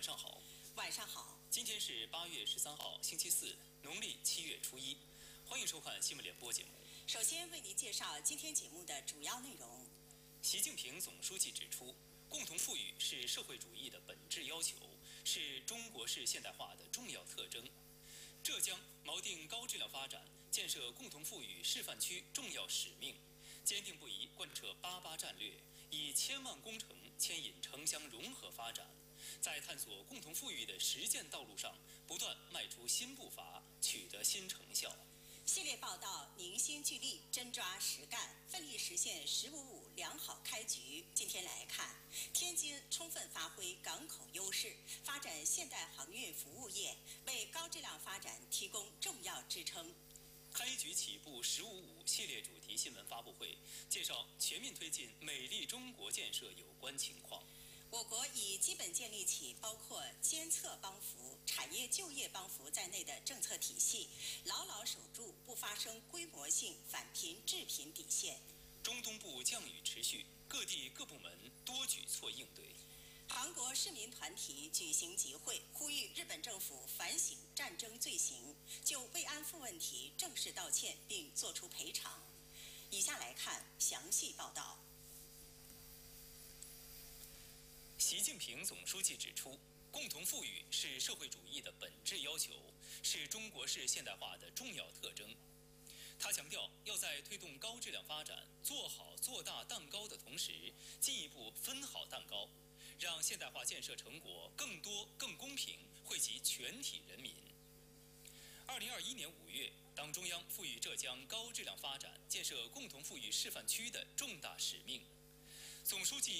晚上好。 晚上好。 今天是8月13号，星期四，农历7月初1。欢迎收看新闻联播节目。 首先为您介绍今天节目的主要内容。 习近平总书记指出，共同富裕是社会主义的本质要求，是中国式现代化的重要特征。浙江锚定高质量发展，建设共同富裕示范区重要使命，坚定不移贯彻88战略，以千万工程牵引城乡融合发展，在探索共同富裕的实践道路上不断迈出新步伐，取得新成效。 系列报道凝心聚力，真抓实干，奋力实现“15+5”良好开局。今天来看，天津充分发挥港口优势，发展现代航运服务业，为高质量发展提供重要支撑。 开局起步“15+5”系列主题新闻发布会介绍全面推进美丽中国建设有关情况。 我国已基本建立起包括监测帮扶、产业就业帮扶在内的政策体系，牢牢守住不发生规模性返贫致贫底线。 中东部降雨持续，各地各部门多举措应对。 韩国市民团体举行集会，呼吁日本政府反省战争罪行，就慰安妇问题正式道歉并作出赔偿。以下来看详细报道。 习近平总书记指出，共同富裕是社会主义的本质要求，是中国式现代化的重要特征。他强调，要在推动高质量发展、做好做大蛋糕的同时，进一步分好蛋糕，让现代化建设成果更多、更公平，惠及全体人民。2021年5月，党中央赋予浙江高质量发展、建设共同富裕示范区的重大使命。总书记